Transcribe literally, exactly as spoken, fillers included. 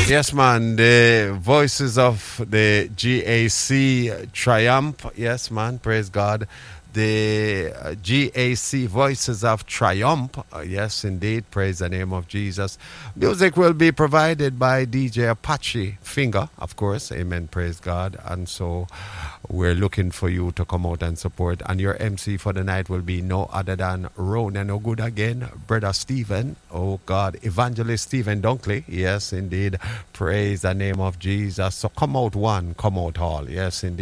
Yes, man. The voices of the G A C Triumph. Yes, man. Praise God. The uh, G A C Voices of Triumph. Uh, yes, indeed. Praise the name of Jesus. Music will be provided by D J Apache Finger, of course. Amen. Praise God. And so we're looking for you to come out and support. And your M C for the night will be no other than Ronan O'Good again, Brother Stephen. Oh, God. Evangelist Stephen Dunkley. Yes, indeed. Praise the name of Jesus. So come out one, come out all. Yes, indeed.